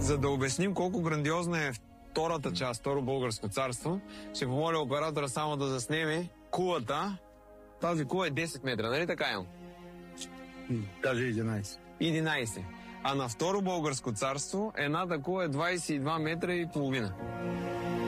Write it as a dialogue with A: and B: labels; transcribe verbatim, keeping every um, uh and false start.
A: За да обясним колко грандиозна е втората част, второ българско царство, ще помоля оператора само да заснеме кулата. Тази кула е десет метра, нали така имам?
B: Даже единайсет.
A: единайсет. А на второ българско царство едната кула е двайсет и два метра и половина.